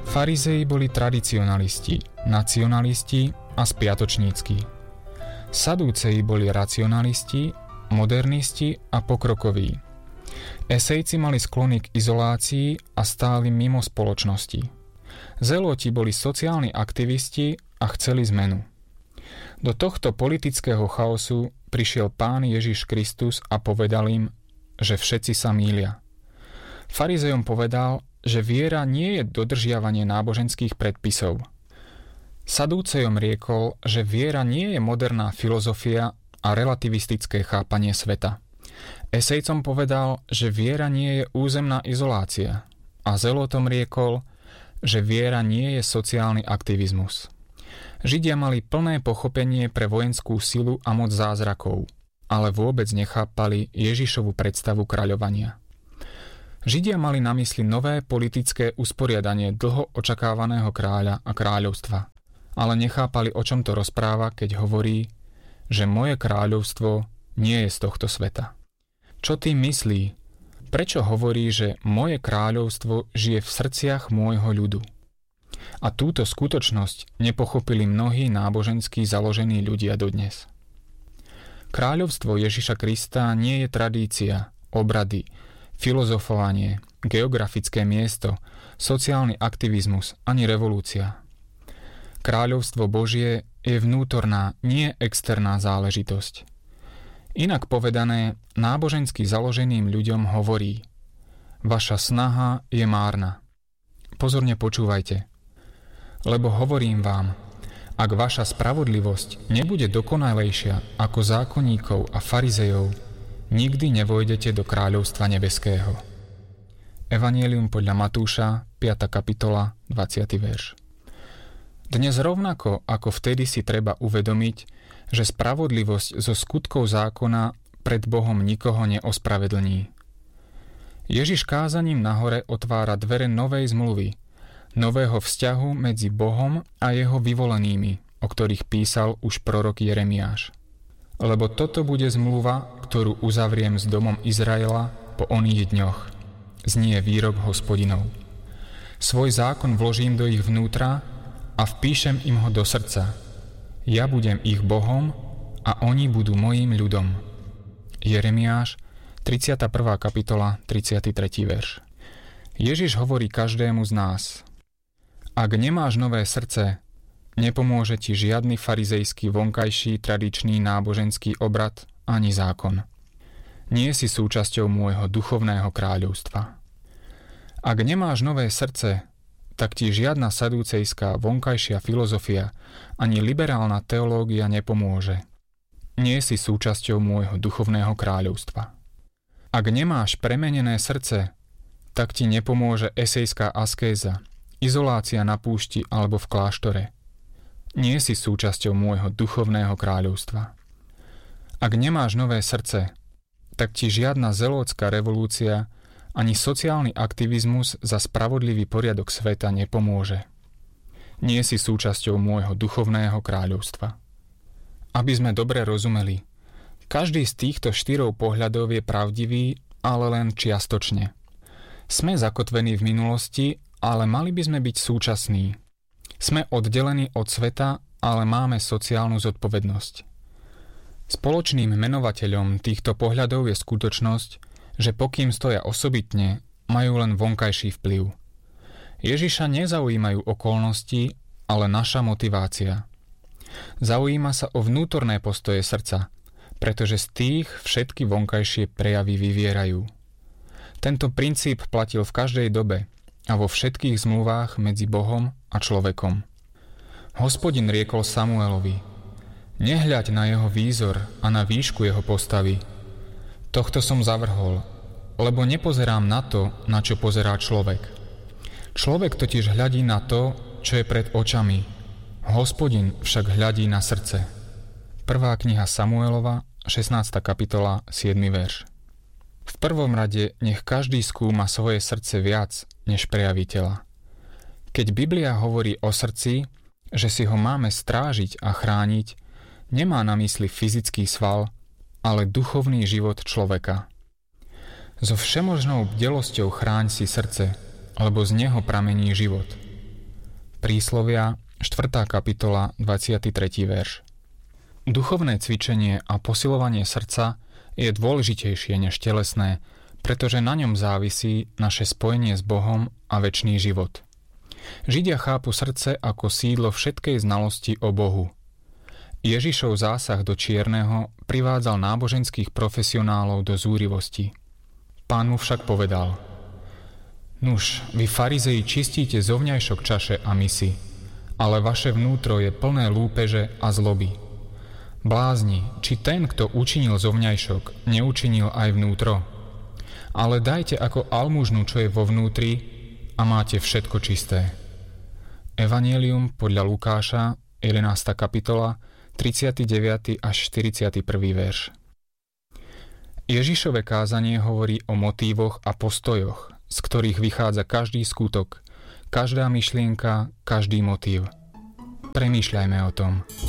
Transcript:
Farizei boli tradicionalisti, nacionalisti a spiatočnícky. Sadúceji boli racionalisti, modernisti a pokrokoví. Esejci mali sklony k izolácii a stáli mimo spoločnosti. Zeloti boli sociálni aktivisti a chceli zmenu. Do tohto politického chaosu prišiel Pán Ježiš Kristus a povedal im, že všetci sa mýlia. Farizejom povedal, že viera nie je dodržiavanie náboženských predpisov. Sadúcejom riekol, že viera nie je moderná filozofia a relativistické chápanie sveta. Esejcom povedal, že viera nie je územná izolácia a zelotom riekol, že viera nie je sociálny aktivizmus. Židia mali plné pochopenie pre vojenskú silu a moc zázrakov, ale vôbec nechápali Ježišovu predstavu kráľovania. Židia mali na mysli nové politické usporiadanie dlho očakávaného kráľa a kráľovstva, ale nechápali, o čom to rozpráva, keď hovorí, že moje kráľovstvo nie je z tohto sveta. Čo tým myslí? Prečo hovorí, že moje kráľovstvo žije v srdciach môjho ľudu? A túto skutočnosť nepochopili mnohí nábožensky založení ľudia dodnes. Kráľovstvo Ježiša Krista nie je tradícia, obrady, filozofovanie, geografické miesto, sociálny aktivizmus ani revolúcia. Kráľovstvo Božie je vnútorná, nie externá záležitosť. Inak povedané, nábožensky založeným ľuďom hovorí: vaša snaha je márna. Pozorne počúvajte. Lebo hovorím vám, ak vaša spravodlivosť nebude dokonalejšia ako zákonníkov a farizejov, nikdy nevojdete do kráľovstva nebeského. Evangelium podľa Matúša, 5. kapitola, 20. verš. Dnes rovnako ako vtedy si treba uvedomiť, že spravodlivosť zo skutkov zákona pred Bohom nikoho neospravedlní. Ježiš kázaním nahore otvára dvere novej zmluvy, nového vzťahu medzi Bohom a jeho vyvolenými, o ktorých písal už prorok Jeremiáš. Lebo toto bude zmluva, ktorú uzavriem s domom Izraela po oných dňoch, znie výrok Hospodinov. Svoj zákon vložím do ich vnútra a vpíšem im ho do srdca. Ja budem ich Bohom a oni budú mojím ľudom. Jeremiáš, 31. kapitola, 33. verš. Ježiš hovorí každému z nás: ak nemáš nové srdce, nepomôže ti žiadny farizejský vonkajší tradičný náboženský obrad ani zákon. Nie si súčasťou môjho duchovného kráľovstva. Ak nemáš nové srdce, tak ti žiadna sadúcejská vonkajšia filozofia ani liberálna teológia nepomôže. Nie si súčasťou môjho duchovného kráľovstva. Ak nemáš premenené srdce, tak ti nepomôže esejská askéza, izolácia na púšti alebo v kláštore. Nie si súčasťou môjho duchovného kráľovstva. Ak nemáš nové srdce, tak ti žiadna zelócka revolúcia ani sociálny aktivizmus za spravodlivý poriadok sveta nepomôže. Nie si súčasťou môjho duchovného kráľovstva. Aby sme dobre rozumeli, každý z týchto štyroch pohľadov je pravdivý, ale len čiastočne. Sme zakotvení v minulosti, ale mali by sme byť súčasní. Sme oddelení od sveta, ale máme sociálnu zodpovednosť. Spoločným menovateľom týchto pohľadov je skutočnosť, že pokým stoja osobitne, majú len vonkajší vplyv. Ježiša nezaujímajú okolnosti, ale naša motivácia. Zaujíma sa o vnútorné postoje srdca, pretože z tých všetky vonkajšie prejavy vyvierajú. Tento princíp platil v každej dobe a vo všetkých zmluvách medzi Bohom a človekom. Hospodin riekol Samuelovi: nehľaď na jeho výzor a na výšku jeho postavy. Tohto som zavrhol, lebo nepozerám na to, na čo pozerá človek. Človek totiž hľadí na to, čo je pred očami. Hospodin však hľadí na srdce. 1. kniha Samuelova, 16. kapitola, 7. verš. V prvom rade nech každý skúma svoje srdce viac, než prejavy tela. Keď Biblia hovorí o srdci, že si ho máme strážiť a chrániť, nemá na mysli fyzický sval, ale duchovný život človeka. So všemožnou bdelosťou chráň si srdce, lebo z neho pramení život. Príslovia, 4. kapitola, 23. verš. Duchovné cvičenie a posilovanie srdca je dôležitejšie než telesné, pretože na ňom závisí naše spojenie s Bohom a večný život. Židia chápu srdce ako sídlo všetkej znalosti o Bohu. Ježišov zásah do čierneho privádzal náboženských profesionálov do zúrivosti. Pán mu však povedal: Nuž, vy farizeji čistíte zovňajšok čaše a misy, ale vaše vnútro je plné lúpeže a zloby. Blázni, či ten, kto učinil zovňajšok, neučinil aj vnútro? Ale dajte ako almužnu, čo je vo vnútri, a máte všetko čisté. Evanjelium podľa Lukáša, 11. kapitola, 39. až 41. verš. Ježišove kázanie hovorí o motívoch a postojoch, z ktorých vychádza každý skutok, každá myšlienka, každý motív. Premýšľajme o tom.